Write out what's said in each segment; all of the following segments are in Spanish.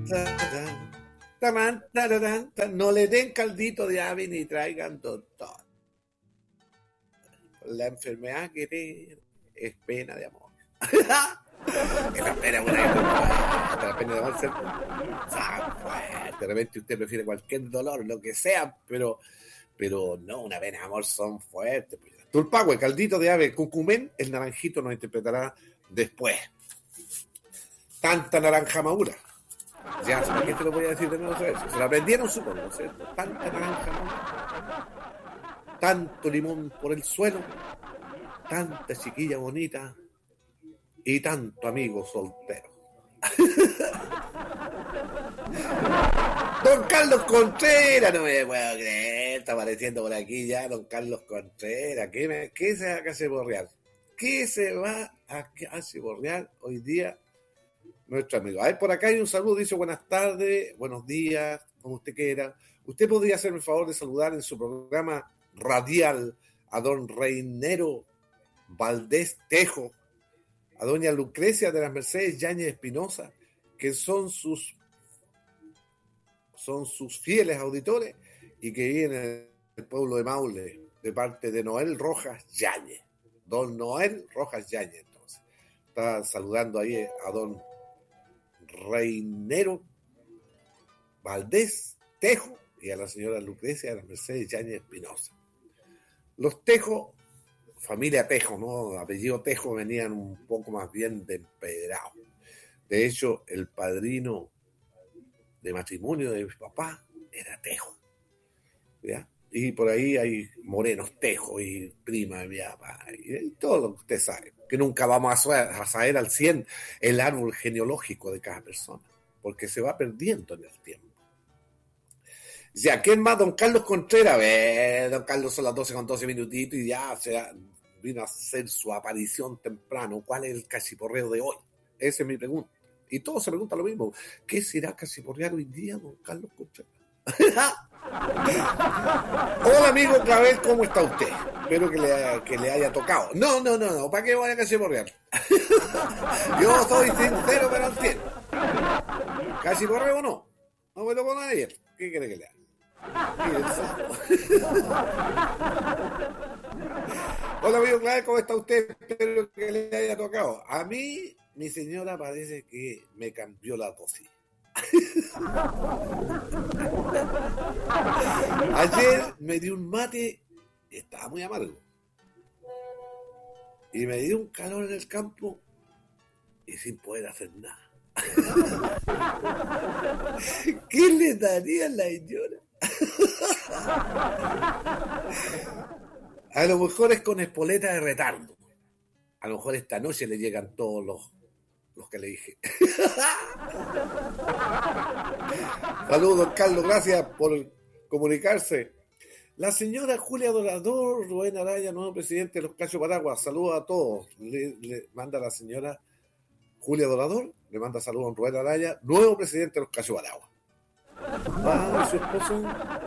tarán, tarán, tararán, tarán. No le den caldito de ave ni traigan doctor. La enfermedad que tiene es pena de amor. Que la pena es la pena de amor de repente usted prefiere cualquier dolor, lo que sea, pero no, una pena de amor son fuertes. Tulpahue, caldito de ave, cucumén, el naranjito nos interpretará después. Tanta naranja madura. Ya, ¿para qué te lo voy a decir de nuevo? Se lo aprendieron, supongo, ¿cierto? Tanta naranja madura. Tanto limón por el suelo. Tanta chiquilla bonita. Y tanto amigo soltero. Don Carlos Contreras, no me puedo creer, está apareciendo por aquí ya don Carlos Contreras. ¿Qué se va a caceborrear? ¿Qué se va a caceborrear hoy día nuestro amigo? A ver, por acá hay un saludo, dice buenas tardes, buenos días, como usted quiera. Usted podría hacerme el favor de saludar en su programa radial a don Reinero Valdés Tejo, a doña Lucrecia de las Mercedes Yáñez Espinosa, que son sus fieles auditores y que viven en el pueblo de Maule, de parte de Noel Rojas Yáñez. Don Noel Rojas Yáñez, entonces. Está saludando ahí a don Reinero Valdés Tejo y a la señora Lucrecia de las Mercedes Yáñez Espinosa. Los Tejo, familia Tejo, ¿no? Apellido Tejo, venían un poco más bien de empedrado. De hecho, el padrino de matrimonio de mi papá era Tejo, ¿ya? Y por ahí hay morenos Tejo y prima de mi papá, y todo lo que usted sabe, que nunca vamos a saber al 100 el árbol genealógico de cada persona, porque se va perdiendo en el tiempo. Ya, ¿quién más? Don Carlos Contreras. A ver, don Carlos, son las 12 con 12 minutitos y ya vino a hacer su aparición temprano. ¿Cuál es el cachiporreo de hoy? Esa es mi pregunta. Y todos se preguntan lo mismo. ¿Qué será cachiporrear hoy día, don Carlos Contreras? Hola, amigo Clavel, ¿cómo está usted? Espero que le haya tocado. No, ¿para qué voy a cachiporrear? Yo soy sincero, pero al 100. ¿Cachiporreo o no? No me tocó nadie. ¿Qué quiere que le haga? Hola, amigo Clavel, ¿cómo está usted? Espero que le haya tocado. A mí, mi señora parece que me cambió la dosis. Ayer me di un mate, estaba muy amargo. Y me dio un calor en el campo y sin poder hacer nada. ¿Qué le daría a la señora? A lo mejor es con espoleta de retardo. A lo mejor esta noche le llegan todos los que le dije. Saludos, Carlos, gracias por comunicarse. La señora Julia Dorador, Rubén Araya, nuevo presidente de los Cachos Paraguas. Saludos a todos. Le manda la señora Julia Dorador, le manda saludos a don Rubén Araya, nuevo presidente de los Cachos Paraguas. Ah, su esposo.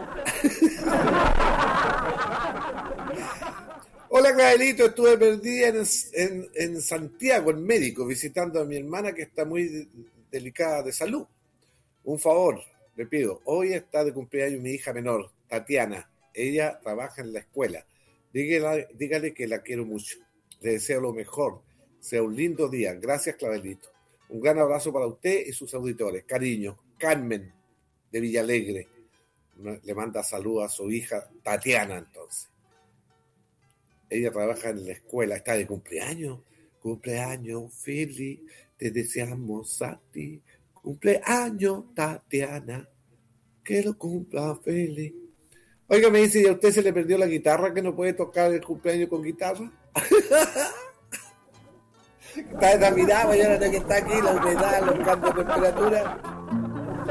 Hola, Clavelito, estuve perdida en Santiago, en médico, visitando a mi hermana que está muy delicada de salud. Un favor, le pido. Hoy está de cumpleaños mi hija menor, Tatiana. Ella trabaja en la escuela. Dígale que la quiero mucho. Le deseo lo mejor. Sea un lindo día. Gracias, Clavelito. Un gran abrazo para usted y sus auditores. Cariño. Carmen, de Villalegre. Le manda saludos a su hija, Tatiana, entonces. Ella trabaja en la escuela, está de cumpleaños. Cumpleaños, Fili, te deseamos a ti. Cumpleaños, Tatiana, que lo cumpla feliz. Oiga, me dice, ¿y a usted se le perdió la guitarra que no puede tocar el cumpleaños con guitarra? Está esa mirada, y ahora que está aquí, la humedad, los cambios de temperatura.